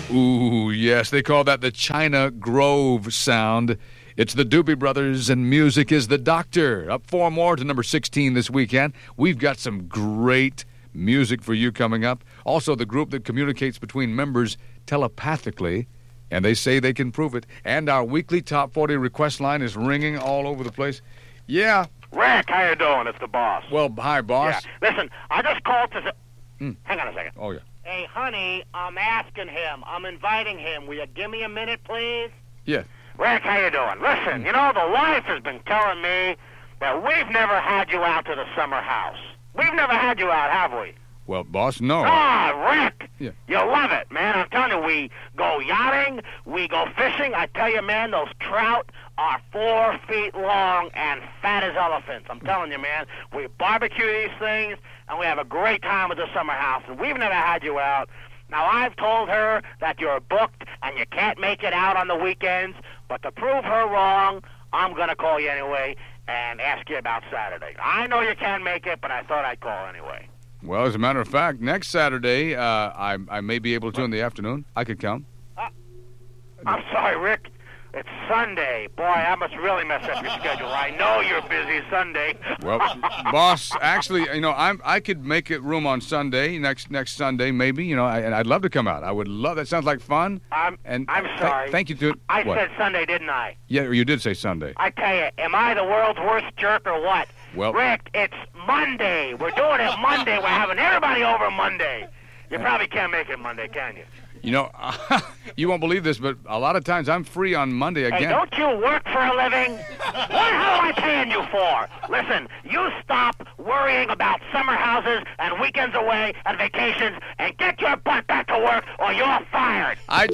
Ooh, yes, they call that the China Grove sound. It's the Doobie Brothers, and music is the doctor. Up 4 more to number 16 this weekend. We've got some great music for you coming up. Also, the group that communicates between members telepathically, and they say they can prove it. And our weekly Top 40 request line is ringing all over the place. Yeah. Rick, how you doing? It's the boss. Well, hi, boss. Yeah. Listen, I just called to... Hang on a second. Oh, yeah. Hey, honey, I'm asking him. I'm inviting him. Will you give me a minute, please? Yeah. Rick, how you doing? Listen, you know, the wife has been telling me that we've never had you out to the summer house. We've never had you out, have we? Well, boss, no. Rick, yeah. You love it, man. I'm telling you, we go yachting, we go fishing. I tell you, man, those trout are 4 feet long and fat as elephants. I'm telling you, man. We barbecue these things, and we have a great time at the summer house, and we've never had you out. Now, I've told her that you're booked and you can't make it out on the weekends, but to prove her wrong, I'm going to call you anyway and ask you about Saturday. I know you can't make it, but I thought I'd call anyway. Well, as a matter of fact, next Saturday, I may be able to in the afternoon. I could come. I'm sorry, Rick. It's Sunday. Boy, I must really mess up your schedule. I know you're busy Sunday. Well, boss, actually, you know, I could make it room on Sunday, next Sunday, maybe. You know, and I'd love to come out. I would love. That sounds like fun. I'm sorry. Thank you to. I said Sunday, didn't I? Yeah, you did say Sunday. I tell you, am I the world's worst jerk or what? Well, Rick, it's Monday. We're doing it Monday. We're having everybody over Monday. You probably can't make it Monday, can you? You know, you won't believe this, but a lot of times I'm free on Monday again. Hey, don't you work for a living? What the hell am I paying you for? Listen, you stop worrying about summer houses and weekends away and vacations and get your butt back to work or you're fired.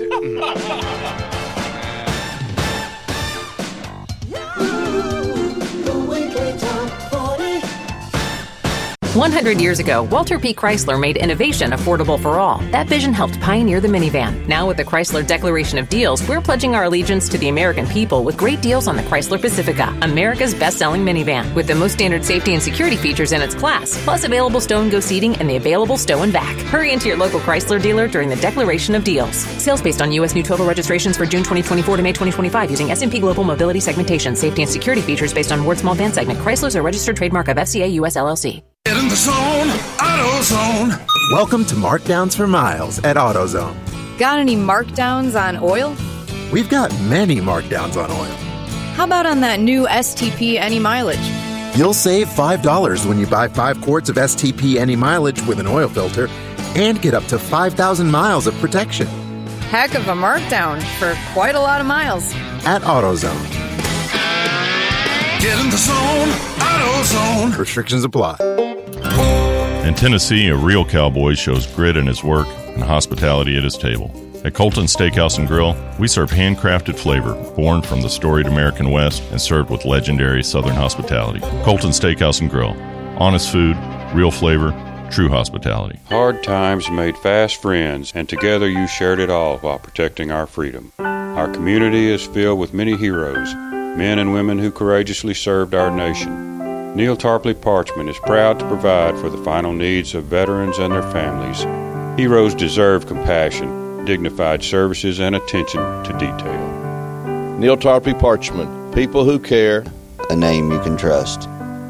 100 years ago, Walter P. Chrysler made innovation affordable for all. That vision helped pioneer the minivan. Now with the Chrysler Declaration of Deals, we're pledging our allegiance to the American people with great deals on the Chrysler Pacifica, America's best-selling minivan, with the most standard safety and security features in its class, plus available stow-and-go seating and the available stow and back. Hurry into your local Chrysler dealer during the Declaration of Deals. Sales based on U.S. new total registrations for June 2024 to May 2025 using S&P Global Mobility segmentation. Safety and security features based on Ward Small Van segment. Chrysler's a registered trademark of FCA US LLC. Get in the zone, AutoZone. Welcome to Markdowns for Miles at AutoZone. Got any markdowns on oil? We've got many markdowns on oil. How about on that new STP Any Mileage? You'll save $5 when you buy 5 quarts of STP Any Mileage with an oil filter and get up to 5,000 miles of protection. Heck of a markdown for quite a lot of miles. At AutoZone. Get in the zone, AutoZone. Restrictions apply. In Tennessee, a real cowboy shows grit in his work and hospitality at his table. At Colton Steakhouse and Grill, we serve handcrafted flavor born from the storied American West and served with legendary Southern hospitality. Colton Steakhouse and Grill. Honest food, real flavor, true hospitality. Hard times made fast friends, and together you shared it all while protecting our freedom. Our community is filled with many heroes, men and women who courageously served our nation. Neil Tarpley Parchment is proud to provide for the final needs of veterans and their families. Heroes deserve compassion, dignified services, and attention to detail. Neil Tarpley Parchment, people who care. A name you can trust.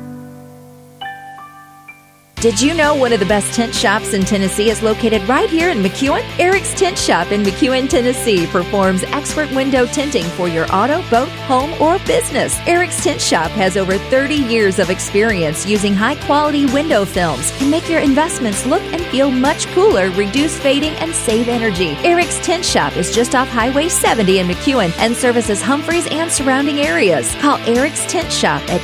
Did you know one of the best tent shops in Tennessee is located right here in McEwen? Eric's Tent Shop in McEwen, Tennessee performs expert window tinting for your auto, boat, home, or business. Eric's Tent Shop has over 30 years of experience using high-quality window films to make your investments look and feel much cooler, reduce fading, and save energy. Eric's Tent Shop is just off Highway 70 in McEwen and services Humphreys and surrounding areas. Call Eric's Tent Shop at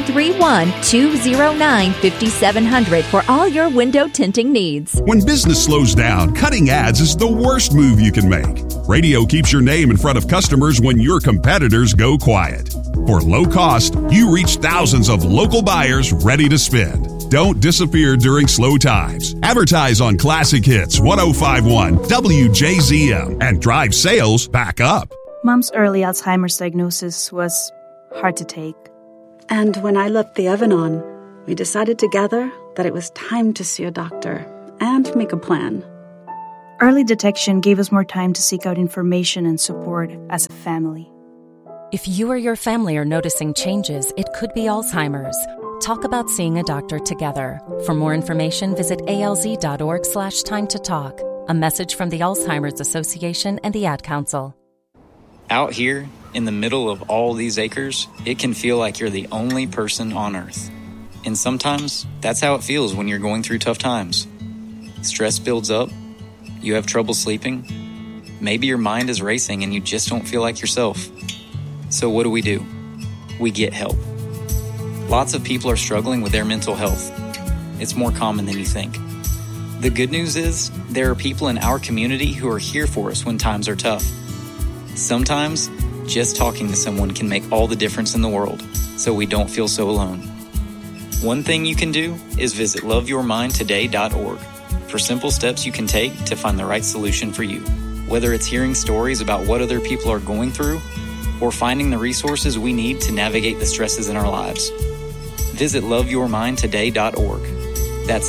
931-209-5700 for all your window tinting needs. When business slows down, cutting ads is the worst move you can make. Radio keeps your name in front of customers when your competitors go quiet. For low cost, you reach thousands of local buyers ready to spend. Don't disappear during slow times. Advertise on Classic Hits 105.1 WJZM and drive sales back up. Mom's early Alzheimer's diagnosis was hard to take. And when I left the oven on, we decided together that it was time to see a doctor and make a plan. Early detection gave us more time to seek out information and support as a family. If you or your family are noticing changes, it could be Alzheimer's. Talk about seeing a doctor together. For more information, visit alz.org/time to talk. A message from the Alzheimer's Association and the Ad Council. Out here, in the middle of all these acres, it can feel like you're the only person on Earth. And sometimes, that's how it feels when you're going through tough times. Stress builds up. You have trouble sleeping. Maybe your mind is racing and you just don't feel like yourself. So what do? We get help. Lots of people are struggling with their mental health. It's more common than you think. The good news is, there are people in our community who are here for us when times are tough. Sometimes, just talking to someone can make all the difference in the world, so we don't feel so alone. One thing you can do is visit loveyourmindtoday.org for simple steps you can take to find the right solution for you. Whether it's hearing stories about what other people are going through, or finding the resources we need to navigate the stresses in our lives. Visit loveyourmindtoday.org. That's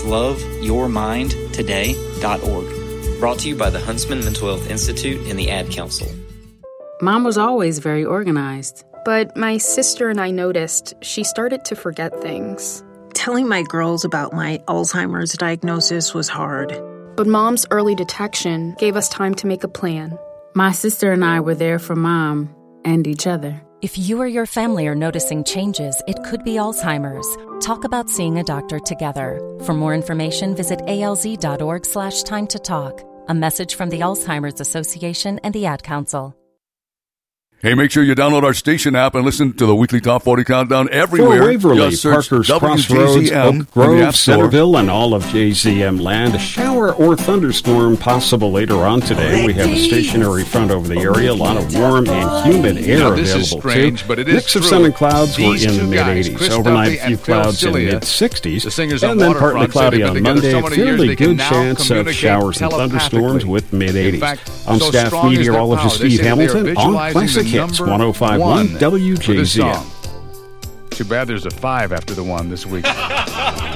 loveyourmindtoday.org. Brought to you by the Huntsman Mental Health Institute and the Ad Council. Mom was always very organized. But my sister and I noticed she started to forget things. Telling my girls about my Alzheimer's diagnosis was hard. But Mom's early detection gave us time to make a plan. My sister and I were there for Mom and each other. If you or your family are noticing changes, it could be Alzheimer's. Talk about seeing a doctor together. For more information, visit alz.org/time to talk. A message from the Alzheimer's Association and the Ad Council. Hey, make sure you download our station app and listen to the weekly Top 40 Countdown everywhere. For Waverly, just search Parker's Crossroads, Oak Grove, Centerville, and all of JZM land. A shower or thunderstorm possible later on today. We have a stationary front over the area. A lot of warm and humid air this available, is strange, too. But it is Mix of true. sun and clouds These were in the two guys, mid-80s. Chris Overnight, Duffy few and Phil clouds in the Cillia, mid-60s. the singers And on then partly Waterfront, cloudy say they've on been together Monday. so A many years, fairly they can good now chance of communicate showers and telepathically. thunderstorms with mid-80s. In fact, I'm so staff strong is their meteorologist power, they Steve say they are Hamilton on visualizing Classic the Hits number 105.1 one for this WJZM. song. Too bad there's a 5 after the 1 this week.